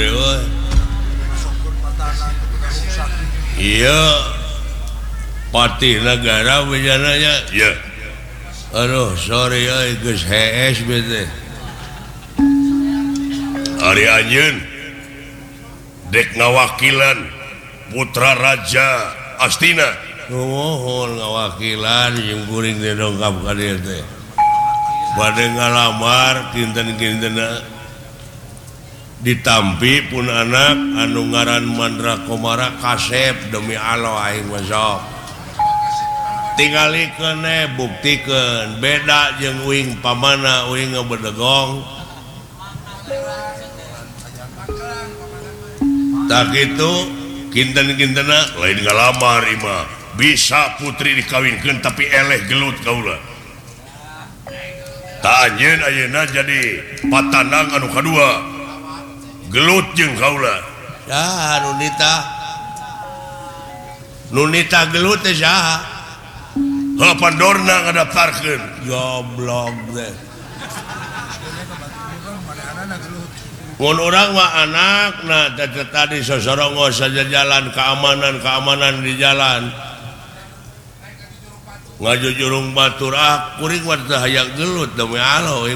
sore iya patih negara bejananya ya aduh sorry geus HS bete Ari Anjeun dek ngawakilan putra raja Astina mohon ngawakilan jeung kuring teh dongkap ka dieu teh bade ngalamar kinten-kintena ditampi pun anak anu ngaran Mandra Komara Kasep demi Allah aing mah sok tingalikeun buktikeun beda jeung uing pamana uing ngebedegong tak kitu kinten-kintena lain ngalamar imah bisa putri dikawinkeun tapi eleh gelut kaula tak anjeun ayeuna jadi patanang anu kadua gelut jeung kaula dah nunita gelut teh saha pandorna ngadaftarkeun goblok teh mun urang mah anakna tadi sosorongos saja jalan keamanan di jalan ngajujurung batur kuring mah teu hayang gelut demi Allah